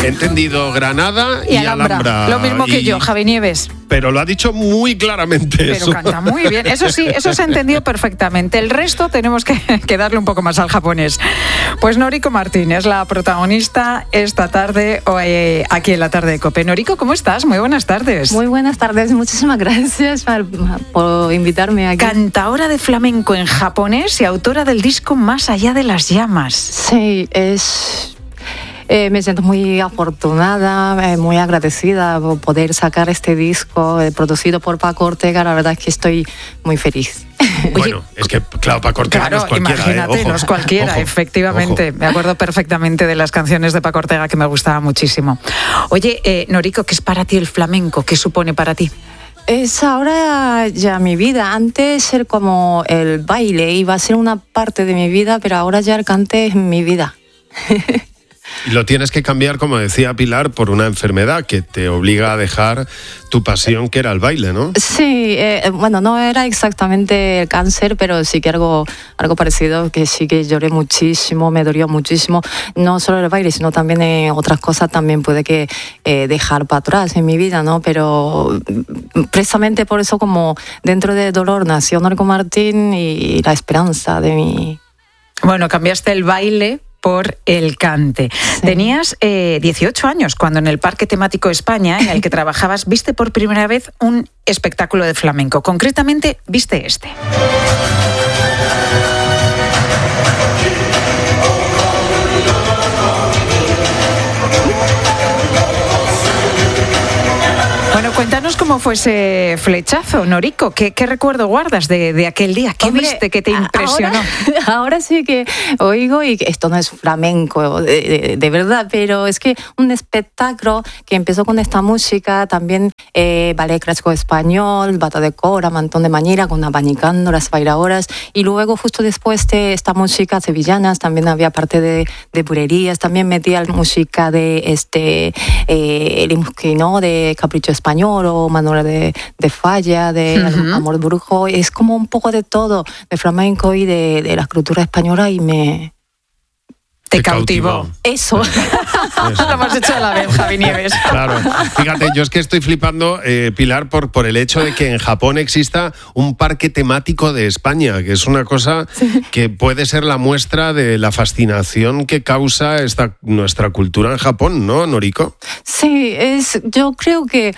He entendido Granada y Alhambra. Lo mismo que yo, Javi Nieves. Pero lo ha dicho muy claramente. Pero eso. canta muy bien. Eso sí, eso se ha entendido perfectamente. El resto tenemos que darle un poco más al japonés. Pues Noriko Martín es la protagonista esta tarde, aquí en la tarde de COPE. Noriko, ¿cómo estás? Muy buenas tardes. Muy buenas tardes. Muchísimas gracias por invitarme aquí. Cantaora de flamenco en japonés y autora del disco Más allá de las llamas. Sí, me siento muy afortunada, muy agradecida por poder sacar este disco producido por Paco Ortega. La verdad es que estoy muy feliz. Bueno, es que claro, Paco Ortega no es cualquiera. Imagínate, Ojo, no es cualquiera, ojo, efectivamente. Ojo. Me acuerdo perfectamente de las canciones de Paco Ortega que me gustaban muchísimo. Oye, Noriko, ¿qué es para ti el flamenco? ¿Qué supone para ti? Es ahora ya mi vida. Antes era como el baile, iba a ser una parte de mi vida, pero ahora ya el cante es mi vida. Y lo tienes que cambiar, como decía Pilar, por una enfermedad que te obliga a dejar tu pasión, que era el baile, ¿no? Sí, bueno, no era exactamente el cáncer, pero sí que algo parecido, que sí que lloré muchísimo, me dolió muchísimo. No solo el baile, sino también otras cosas también pude que dejar para atrás en mi vida, ¿no? Pero precisamente por eso, como dentro del dolor nació Noriko Martín y la esperanza de mi... Bueno, cambiaste el baile por el cante. Sí. Tenías 18 años cuando en el Parque Temático España, en el que trabajabas, viste por primera vez un espectáculo de flamenco. Concretamente, viste este. Bueno, cuéntanos cómo fue ese flechazo, Noriko. ¿Qué recuerdo guardas de aquel día? ¿Qué viste que te impresionó? Ahora sí que oigo, y esto no es flamenco de verdad, pero es que un espectáculo que empezó con esta música, también ballet clásico español, bata de cora, mantón de mañira, con abanicando las bailadoras, y luego justo después de esta música sevillanas, también había parte de bulerías, también metía música de el Musquino, de Capricho Español, o Manuela de Falla, de Amor Brujo. Es como un poco de todo, de flamenco y de la cultura española, y te cautivó. Eso. Lo hemos hecho a la vez, Javi Nieves. Claro. Fíjate, yo es que estoy flipando, Pilar, por el hecho de que en Japón exista un parque temático de España, que es una cosa que puede ser la muestra de la fascinación que causa nuestra cultura en Japón, ¿no, Noriko? Sí, yo creo que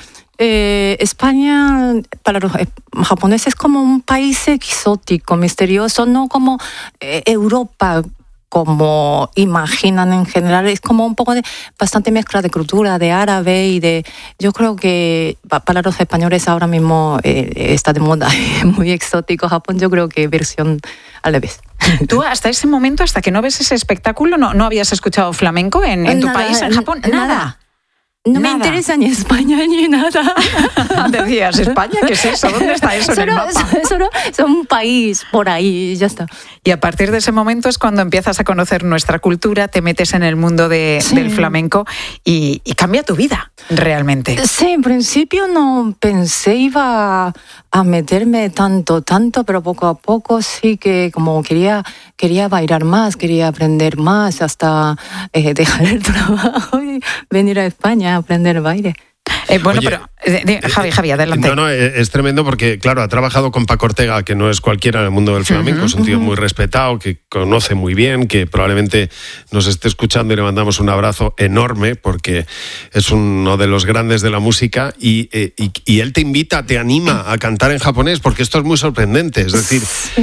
España para los japoneses es como un país exótico, misterioso, no como Europa, como imaginan en general. Es como un poco de bastante mezcla de cultura, de árabe y de... Yo creo que para los españoles ahora mismo está de moda, muy exótico Japón. Yo creo que versión al revés. ¿Tú hasta ese momento, hasta que no ves ese espectáculo, no habías escuchado flamenco en tu país, en Japón? Nada. No me interesa ni España ni nada. Decías, ¿España? ¿Qué es eso? ¿Dónde está eso en el mapa? Solo es un país por ahí, ya está. Y a partir de ese momento es cuando empiezas a conocer nuestra cultura, te metes en el mundo del flamenco y cambia tu vida, realmente. Sí, en principio no pensé iba a meterme tanto, pero poco a poco sí que como quería bailar más, quería aprender más, hasta dejar el trabajo y venir a España a aprender baile. Bueno, oye, pero Javi, adelante. No, es tremendo porque, claro, ha trabajado con Paco Ortega, que no es cualquiera en el mundo del flamenco, es un tío muy respetado, que conoce muy bien, que probablemente nos esté escuchando, y le mandamos un abrazo enorme porque es uno de los grandes de la música, y él te invita, te anima a cantar en japonés, porque esto es muy sorprendente, es decir...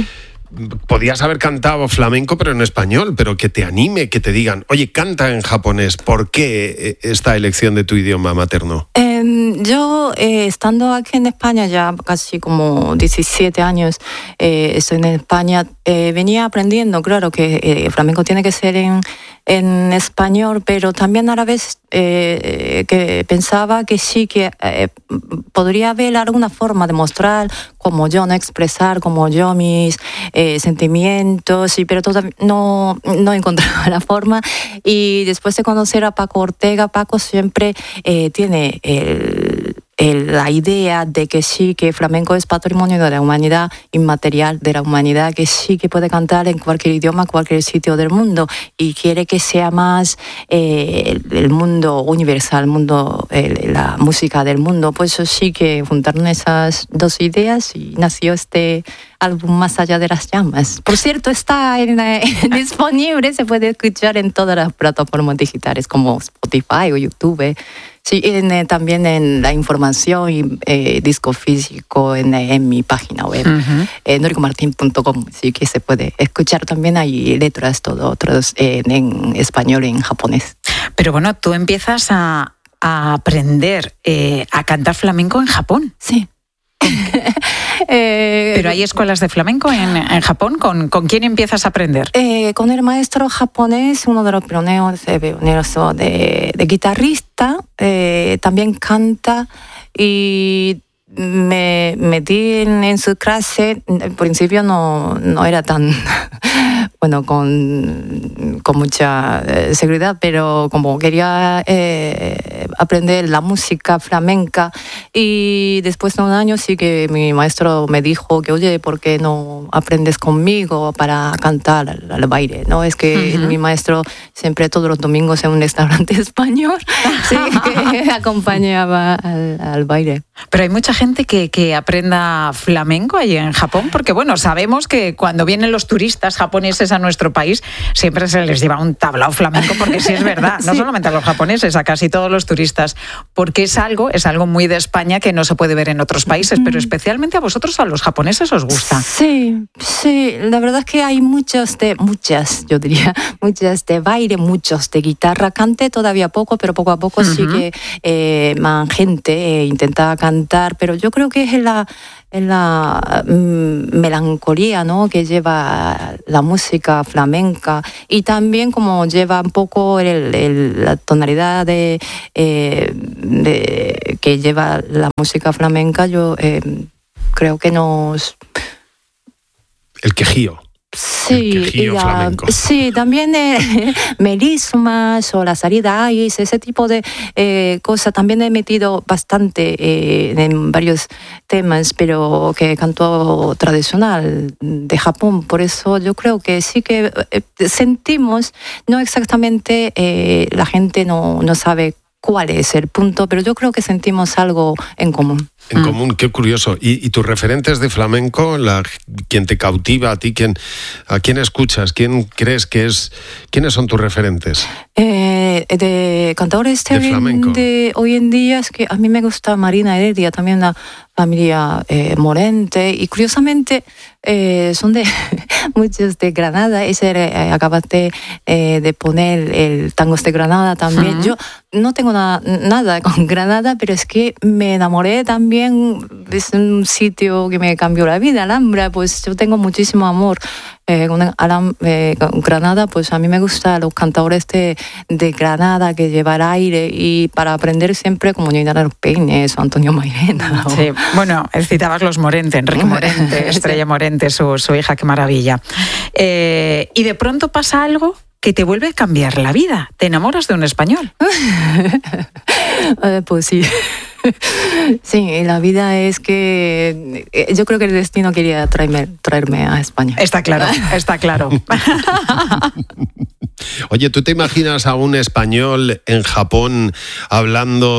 Podías haber cantado flamenco pero en español, pero que te anime, que te digan, oye, canta en japonés. ¿Por qué esta elección de tu idioma materno? Yo, estando aquí en España ya casi como 17 años, estoy en España, venía aprendiendo, claro, que flamenco tiene que ser en español, pero también a la vez que pensaba que sí, que podría haber alguna forma de mostrar como yo, no expresar como yo mis sentimientos, pero todavía no encontraba la forma. Y después de conocer a Paco Ortega, Paco siempre tiene la idea de que sí, que flamenco es patrimonio de la humanidad, inmaterial de la humanidad, que sí que puede cantar en cualquier idioma, cualquier sitio del mundo, y quiere que sea más el mundo universal, la música del mundo. Pues eso sí que juntaron esas dos ideas y nació este álbum Más allá de las llamas. Por cierto, está disponible, se puede escuchar en todas las plataformas digitales como Spotify o YouTube. Sí, también en la información y disco físico en mi página web, noricomartin.com, sí que se puede escuchar también. Hay letras, otros en español y en japonés. Pero bueno, tú empiezas a aprender a cantar flamenco en Japón. Sí. Pero hay escuelas de flamenco en Japón. ¿Con quién empiezas a aprender? Con el maestro japonés, uno de los pioneros de guitarrista, también canta, y me metí en su clase. Al principio no era tan bueno, con mucha seguridad, pero como quería aprender la música flamenca, y después de un año sí que mi maestro me dijo que, oye, ¿por qué no aprendes conmigo para cantar al baile? ¿No? Es que mi maestro siempre todos los domingos en un restaurante español sí, que acompañaba al baile. Pero hay mucha gente que aprenda flamenco allí en Japón, porque bueno, sabemos que cuando vienen los turistas japoneses a nuestro país siempre se les lleva un tablao flamenco, porque sí es verdad, no solamente a los japoneses, a casi todos los turistas, porque es algo muy de España que no se puede ver en otros países, pero especialmente a vosotros, a los japoneses, os gusta. Sí, la verdad es que hay muchas de baile, muchos de guitarra. Canté todavía poco, pero poco a poco sí que más gente intenta cantar, pero yo creo que es en la melancolía, ¿no?, que lleva la música flamenca, y también como lleva un poco la tonalidad de que lleva la música flamenca. Yo creo que el quejío. Sí, flamenco. Sí, también melismas o la salida AIS, ese tipo de cosas. También he metido bastante en varios temas, pero que canto tradicional de Japón. Por eso yo creo que sí que sentimos, no exactamente, la gente no sabe cuál es el punto, pero yo creo que sentimos algo en común. En común, qué curioso. ¿Y tus referentes de flamenco, quien te cautiva a ti, a quién escuchas, quién crees que es, quiénes son tus referentes? De cantadores de flamenco. De hoy en día, es que a mí me gusta Marina Heredia, también la familia Morente, y curiosamente son de muchos de Granada. Acabaste de poner el Tangos de Granada también. Yo no tengo nada con Granada, pero es que me enamoré también. Es un sitio que me cambió la vida, Alhambra. Pues yo tengo muchísimo amor con Granada. Pues a mí me gustan los cantadores de Granada, que llevan aire, y para aprender siempre como Nina de los Peines o Antonio Mairena. Sí, bueno, citabas los Morente, Enrique Morente, Estrella Morente, su hija, qué maravilla. Y de pronto pasa algo que te vuelve a cambiar la vida. ¿Te enamoras de un español? Pues sí. Sí, la vida es que yo creo que el destino quería traerme a España. Está claro, está claro. Oye, ¿tú te imaginas a un español en Japón hablando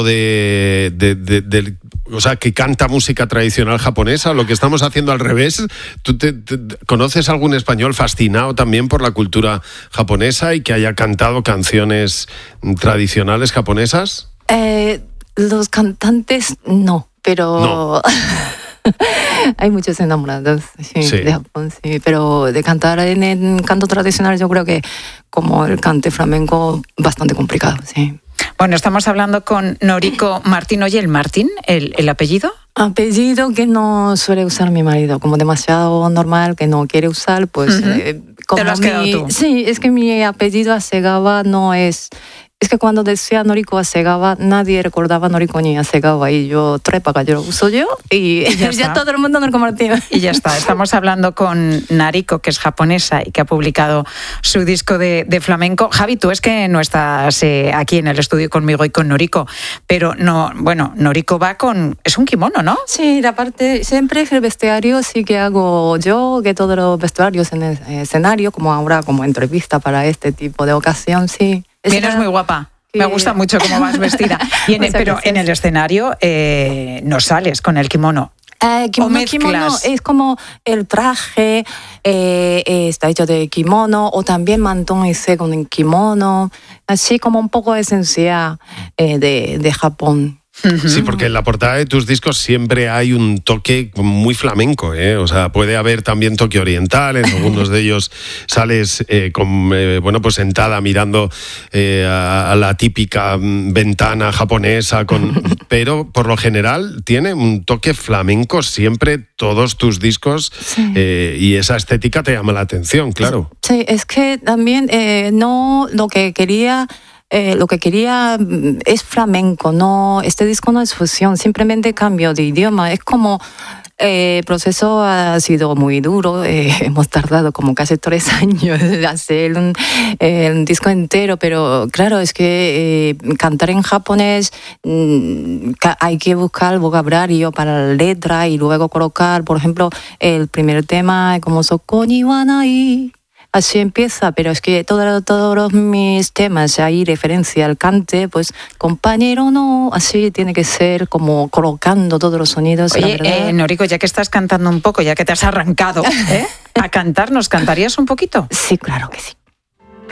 o sea, que canta música tradicional japonesa? Lo que estamos haciendo al revés. ¿Tú conoces algún español fascinado también por la cultura japonesa y que haya cantado canciones tradicionales japonesas? Los cantantes no, pero... No. Hay muchos enamorados de Japón, sí, pero de cantar en canto tradicional yo creo que, como el cante flamenco, bastante complicado, sí. Bueno, estamos hablando con Noriko Martin. Oye, ¿el Martin, el apellido? Apellido que no suele usar mi marido, como demasiado normal, que no quiere usar, pues... ¿Te lo has quedado tú? Sí, es que mi apellido Hasegawa no es Es que cuando decía Noriko Hasegawa, nadie recordaba Noriko ni Hasegawa, y yo trepa, yo lo uso yo, y ya todo el mundo Noriko Martínez. Y ya está, estamos hablando con Nariko, que es japonesa y que ha publicado su disco de flamenco. Javi, tú es que no estás aquí en el estudio conmigo y con Noriko, pero no, bueno, Noriko va con... es un kimono, ¿no? Sí, la parte, siempre el vestuario sí que hago yo, que todos los vestuarios en el escenario, como ahora, como entrevista para este tipo de ocasión, sí. Vienes muy guapa. Me gusta mucho cómo vas vestida. Pero en el escenario no sales con el kimono. Kimono es como el traje, está hecho de kimono, o también mantón ese con el kimono, así como un poco esencial de Japón. Sí, porque en la portada de tus discos siempre hay un toque muy flamenco, ¿eh? O sea, puede haber también toque oriental, en algunos de ellos sales pues sentada mirando a la típica ventana japonesa, pero por lo general tiene un toque flamenco siempre todos tus discos, sí. Y esa estética te llama la atención, claro. Sí, es que también lo que quería es flamenco, no, este disco no es fusión, simplemente cambio de idioma. Es como el proceso ha sido muy duro, hemos tardado como casi 3 años en hacer un disco entero, pero claro, es que cantar en japonés hay que buscar el vocabulario para la letra y luego colocar, por ejemplo, el primer tema como Soko ni wa nai. Así empieza, pero es que todos mis temas hay referencia al cante, pues compañero no, así tiene que ser como colocando todos los sonidos. Oye, Noriko, ya que estás cantando un poco, ya que te has arrancado a cantar, ¿nos cantarías un poquito? Sí, claro que sí.